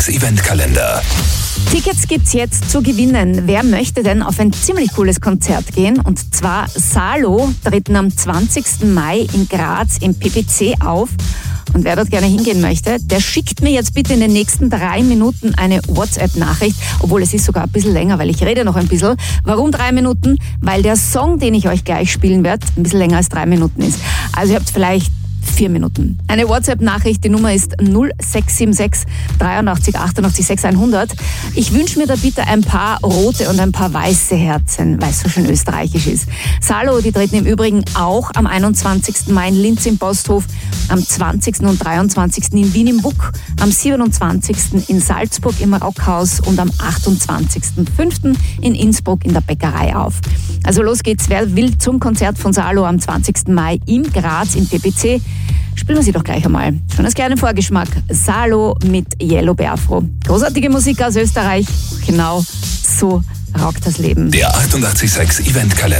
Eventkalender. Tickets gibt's jetzt zu gewinnen. Wer möchte denn auf ein ziemlich cooles Konzert gehen? Und zwar Salo treten am 20. Mai in Graz im PPC auf. Und wer dort gerne hingehen möchte, der schickt mir jetzt bitte in den nächsten 3 Minuten eine WhatsApp-Nachricht. Obwohl es ist sogar ein bisschen länger, weil ich rede noch ein bisschen. Warum 3 Minuten? Weil der Song, den ich euch gleich spielen werde, ein bisschen länger als 3 Minuten ist. Also ihr habt vielleicht 4 Minuten. Eine WhatsApp-Nachricht, die Nummer ist 0676 83 88 6100. Ich wünsche mir da bitte ein paar rote und ein paar weiße Herzen, weil es so schön österreichisch ist. Salo, die treten im Übrigen auch am 21. Mai in Linz im Posthof, am 20. und 23. in Wien im WUK, am 27. in Salzburg im Rockhaus und am 28.05. in Innsbruck in der Bäckerei auf. Also los geht's, wer will zum Konzert von Salo am 20. Mai in Graz im PPC? Spielen wir sie doch gleich einmal. Schon als kleinen Vorgeschmack. Salo mit Yellow Beafro. Großartige Musik aus Österreich. Genau so rockt das Leben. Der 88.6 Eventkalender.